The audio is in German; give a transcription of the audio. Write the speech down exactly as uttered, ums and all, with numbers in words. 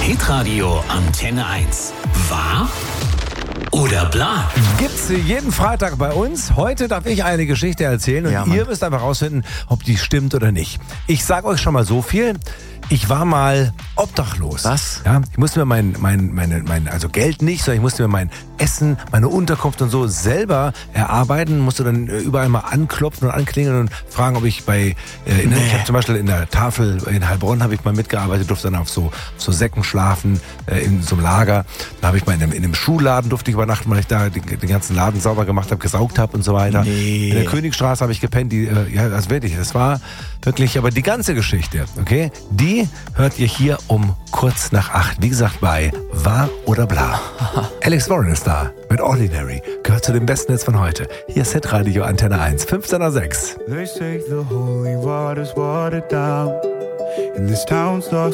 Hitradio Antenne eins. Wahr oder bla? Gibt's jeden Freitag bei uns. Heute darf ich eine Geschichte erzählen und Ja, ihr Mann. müsst einfach rausfinden, ob die stimmt oder nicht. Ich sag euch schon mal so viel. Ich war mal obdachlos. Was? Ja, ich musste mir mein, mein, meine, mein, also Geld nicht, sondern ich musste mir mein Essen, meine Unterkunft und so selber erarbeiten, musste dann äh, überall mal anklopfen und anklingeln und fragen, ob ich bei, äh, in, Nee. ich habe zum Beispiel in der Tafel in Heilbronn habe ich mal mitgearbeitet, durfte dann auf so, auf so Säcken schlafen, äh, in so einem Lager. Da habe ich mal in einem, in einem Schuhladen durfte ich übernachten, weil ich da den, den ganzen Laden sauber gemacht habe, gesaugt habe und so weiter. Nee. In der Königstraße habe ich gepennt, die, äh, ja, das wirklich, das war wirklich, aber die ganze Geschichte, okay, die hört ihr hier um kurz nach acht. Wie gesagt, bei Wahr oder Bla. Alex Warren ist da mit Ordinary. Gehört zu den besten Hits von heute. Hier ist Hitradio Antenne eins, fünfzehn Uhr sechs. They say the holy water's watered down, and this town's lost